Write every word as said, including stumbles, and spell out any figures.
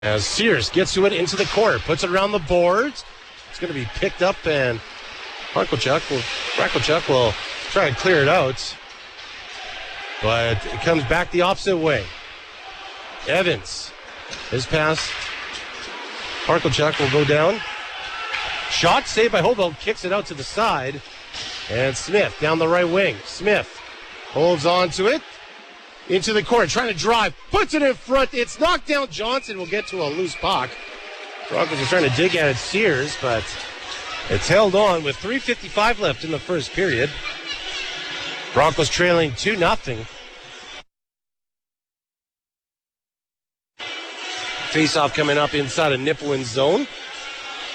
As Sears gets to it into the court, puts it around the boards. It's going to be picked up, and Rakochuk will, Rakochuk will try and clear it out. But it comes back the opposite way. Evans, his pass. Rakochuk will go down. Shot saved by Hopewell, kicks it out to the side. And Smith down the right wing. Smith holds on to it. Into the court, trying to drive, puts it in front. It's knocked down. Johnson will get to a loose puck. Broncos are trying to dig at it, Sears, but it's held on with three fifty-five left in the first period. Broncos trailing two nothing. Face-off coming up inside of Nipawin's zone.